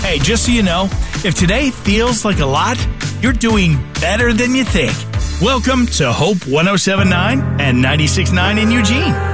Hey, just so you know, if today feels like a lot, you're doing better than you think. Welcome to Hope 107.9 and 96.9 in Eugene.